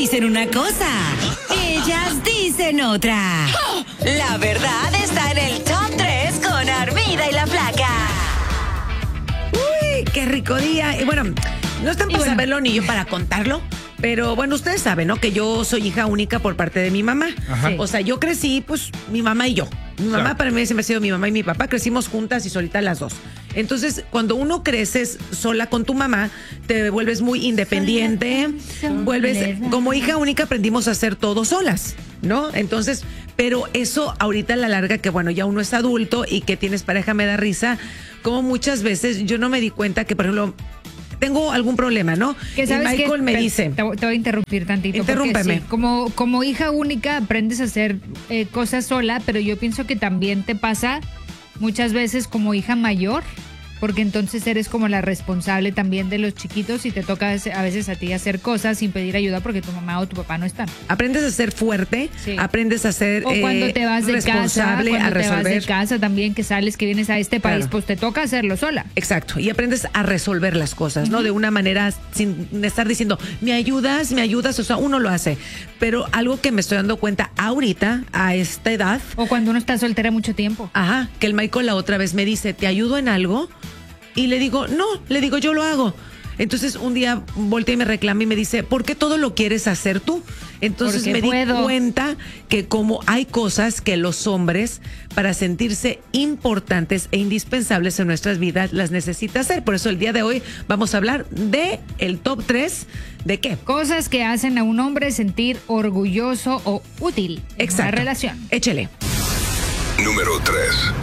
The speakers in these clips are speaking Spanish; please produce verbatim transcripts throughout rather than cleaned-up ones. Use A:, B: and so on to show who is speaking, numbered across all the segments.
A: dicen una cosa, ellas dicen otra. La verdad está en el top tres con Armida y la Flaca.
B: Uy, qué rico día. Y bueno, no están para bueno. saberlo ni yo para contarlo. Pero bueno, ustedes saben, ¿no? Que yo soy hija única por parte de mi mamá. Ajá. O sea, yo crecí, pues, mi mamá y yo. Mi mamá claro. para mí siempre ha sido mi mamá y mi papá. Crecimos juntas y solitas las dos. Entonces, cuando uno creces sola con tu mamá, te vuelves muy independiente. Vuelves, como hija única aprendimos a hacer todo solas, ¿no? Entonces, pero eso ahorita a la larga, que bueno, ya uno es adulto y que tienes pareja, me da risa. Como muchas veces yo no me di cuenta que, por ejemplo, tengo algún problema, ¿no?
C: Que sabes
B: y Michael
C: que,
B: me dice...
C: Te, te voy a interrumpir tantito.
B: Interrúmpeme.
C: Sí, como, como hija única aprendes a hacer eh, cosas sola, pero yo pienso que también te pasa muchas veces como hija mayor, porque entonces eres como la responsable también de los chiquitos y te toca a veces a ti hacer cosas sin pedir ayuda porque tu mamá o tu papá no están.
B: Aprendes a ser fuerte, sí. aprendes a ser
C: o cuando
B: eh,
C: te vas de
B: responsable,
C: casa, cuando
B: a
C: te
B: resolver.
C: vas de casa también, que sales, que vienes a este país,
B: claro.
C: pues te toca hacerlo sola.
B: Exacto, y aprendes a resolver las cosas, ¿no? Uh-huh. De una manera sin estar diciendo, ¿me ayudas? ¿Me ayudas? O sea, uno lo hace. Pero algo que me estoy dando cuenta ahorita, a esta edad.
C: O cuando uno está soltera mucho tiempo.
B: Ajá, que el Michael la otra vez me dice, ¿te ayudo en algo? Y le digo, no, le digo, yo lo hago. Entonces un día voltea y me reclama y me dice, ¿por qué todo lo quieres hacer tú? Entonces
C: Porque
B: me
C: puedo.
B: di cuenta que como hay cosas que los hombres, para sentirse importantes e indispensables en nuestras vidas, las necesita hacer. Por eso el día de hoy vamos a hablar de el top tres de qué.
C: Cosas que hacen a un hombre sentir orgulloso o útil en una relación.
B: Échele.
D: Número tres.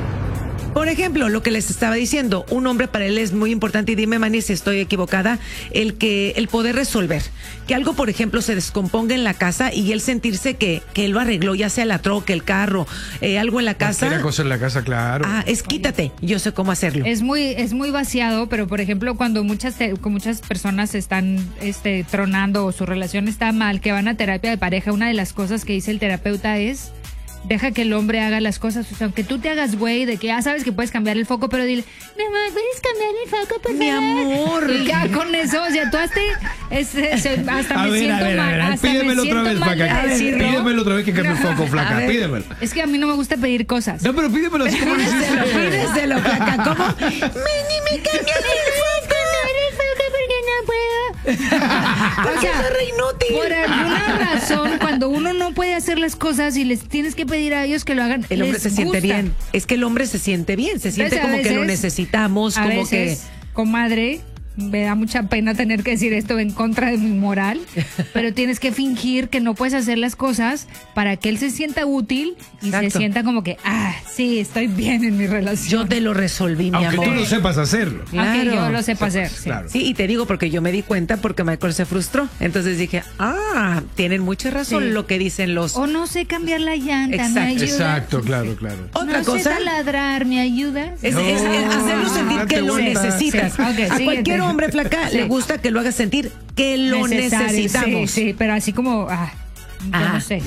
B: Por ejemplo, lo que les estaba diciendo, un hombre para él es muy importante, y dime, Manny, si estoy equivocada, el que el poder resolver. Que algo, por ejemplo, se descomponga en la casa y él sentirse que, que él lo arregló, ya sea la troca, el carro, eh, algo en la casa.
E: Cualquier cosa en la casa, claro.
B: Ah, es quítate, yo sé cómo hacerlo.
C: Es muy, es muy vaciado, pero por ejemplo, cuando muchas, te, muchas personas están este, tronando o su relación está mal, que van a terapia de pareja, una de las cosas que dice el terapeuta es... Deja que el hombre haga las cosas, o sea, aunque tú te hagas güey de que ya sabes que puedes cambiar el foco, pero dile, mi amor, ¿puedes cambiar el foco, por favor?
B: Mi amor.
C: Y ya con eso, o sea, tú hasta, es, es, hasta
E: a
C: me
E: ver,
C: siento
E: a ver,
C: mal,
E: a ver,
C: hasta
E: pídemelo
C: me
E: otra vez,
C: siento mal
E: Flaca.
C: de decirlo.
E: Pídemelo otra vez que cambie el foco, Flaca, pídemelo.
C: Es que a mí no me gusta pedir cosas.
E: No, pero pídemelo así como lo hiciste.
B: Pídeselo, Flaca, ¿cómo? Manny, me cambió el foco.
C: Porque no puedo.
B: O sea,
C: por alguna razón, cuando uno no puede hacer las cosas y les tienes que pedir a ellos que lo hagan,
B: el hombre
C: les
B: se
C: gusta.
B: siente bien. Es que el hombre se siente bien, se siente
C: Entonces,
B: como
C: veces,
B: que lo necesitamos,
C: a
B: como
C: veces,
B: que...
C: comadre, me da mucha pena tener que decir esto en contra de mi moral, pero tienes que fingir que no puedes hacer las cosas para que él se sienta útil y Exacto. se sienta como que, ah, sí, estoy bien en mi relación.
B: Yo te lo resolví, mi
E: Aunque
B: amor.
E: tú no sepas hacerlo.
B: Claro.
C: Aunque yo lo sepa hacer. Sí.
E: Claro.
B: Sí, y te digo porque yo me di cuenta porque Michael se frustró. Entonces dije, ah, tienen mucha razón sí. lo que dicen los...
C: O no sé cambiar la llanta,
B: Exacto.
C: ¿me ayudas?
E: Exacto, claro, claro.
B: Otra
C: no
B: cosa...
C: sé taladrar, ¿me ayudas?
B: Es,
E: no,
B: es, es hacerlo sentir que lo
E: pregunta.
B: necesitas.
C: Sí. Okay,
B: a
C: siguiente.
B: cualquier hombre, Flaca, sí. le gusta que lo haga sentir que lo
C: Necesario,
B: necesitamos.
C: Sí, sí, pero así como, ah, yo no sé.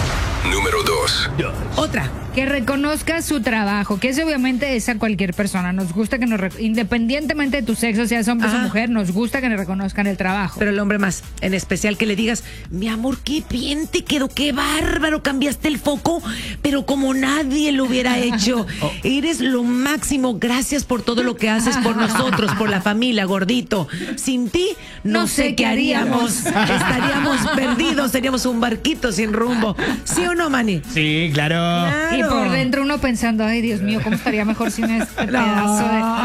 D: Número dos.
B: Otra.
C: Que reconozca su trabajo, que eso obviamente es a cualquier persona. Nos gusta que nos, independientemente de tu sexo, seas hombre
B: Ajá.
C: o mujer, nos gusta que nos reconozcan el trabajo.
B: Pero el hombre más, en especial que le digas, mi amor, qué bien te quedó, qué bárbaro, cambiaste el foco, pero como nadie lo hubiera hecho. Oh. Eres lo máximo, gracias por todo lo que haces por nosotros, por la familia, gordito. Sin ti, no, no sé, sé qué haríamos. Estaríamos perdidos, seríamos un barquito sin rumbo. ¿Sí o no, Manny?
E: Sí, claro.
C: claro. Y por dentro uno pensando, ay, Dios mío, ¿cómo estaría mejor sin este no. pedazo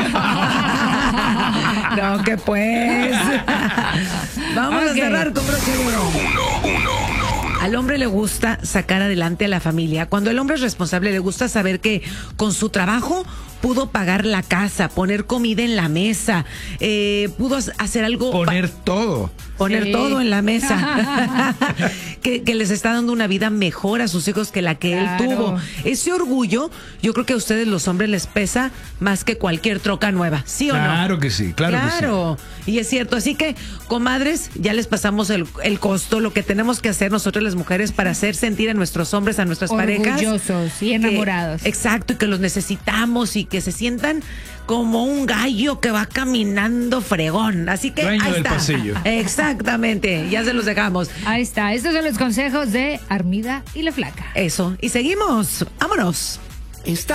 B: de... No, que pues. Vamos okay. a cerrar con broche de oro.
D: Uno, uno, uno.
B: Al hombre le gusta sacar adelante a la familia. Cuando el hombre es responsable, le gusta saber que con su trabajo pudo pagar la casa, poner comida en la mesa, eh, pudo hacer algo...
E: Poner todo.
B: Poner sí. todo en la mesa. que, que les está dando una vida mejor a sus hijos que la que claro. él tuvo. Ese orgullo, yo creo que a ustedes los hombres les pesa más que cualquier troca nueva. ¿Sí o
E: claro
B: no?
E: Claro que sí, claro,
B: claro
E: que sí.
B: Claro, y es cierto. Así que, comadres, ya les pasamos el, el costo, lo que tenemos que hacer nosotros las mujeres para hacer sentir a nuestros hombres, a nuestras parejas.
C: Orgullosos y enamorados.
B: Que, exacto, y que los necesitamos y que se sientan como un gallo que va caminando fregón. Así que
E: Dueño
B: ahí
E: del
B: está.
E: pasillo.
B: Exactamente, ya se los dejamos.
C: Ahí está. Estos son los consejos de Armida y la Flaca.
B: Eso. Y seguimos. Vámonos.